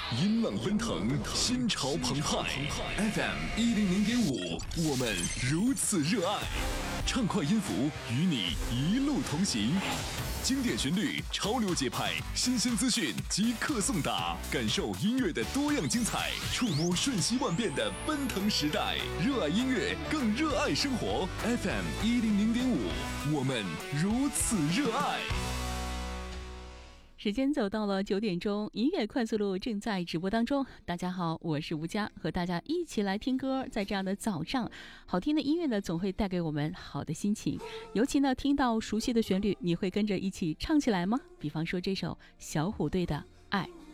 音浪奔腾，心潮澎湃。FM100.5，我们如此热爱。畅快音符与你一路同行，经典旋律，潮流节拍，新鲜资讯即刻送达，感受音乐的多样精彩，触摸瞬息万变的奔腾时代。热爱音乐，更热爱生活。FM100.5，我们如此热爱。 时间走到了9点钟，音乐快速路正在直播当中。大家好，我是吴佳，和大家一起来听歌。在这样的早上，好听的音乐呢，总会带给我们好的心情。尤其呢，听到熟悉的旋律，你会跟着一起唱起来吗？比方说这首小虎队的《爱》。